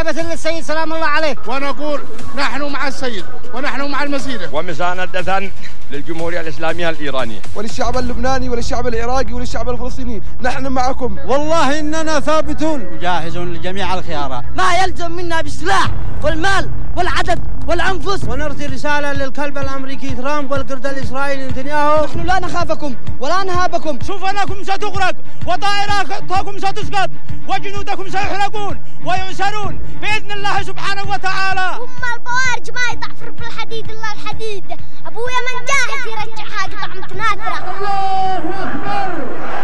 استجابة للسيد سلام الله عليه. ونقول نحن مع السيد ونحن مع المسيرة ومساندة للجمهورية الإسلامية الإيرانية وللشعب اللبناني وللشعب العراقي وللشعب الفلسطيني. نحن معكم والله إننا ثابتون جاهزون لجميع الخيارات. ما يلزم منا بالسلاح والمال والعدد والأنفس. ونرسل رسالة للكلب الأمريكي ترامب والقرد الإسرائيلي نتنياهو: نحن لا نخافكم ولا نهابكم. سفنكم ستغرق وطائراتكم ستسقط وجنودكم سيحرقون ويؤسرون بإذن الله سبحانه وتعالى. هم البوارج ما يضعفر بالحديد إلا الحديد. أبويا من جاهز يرجعها قطع متناثرة.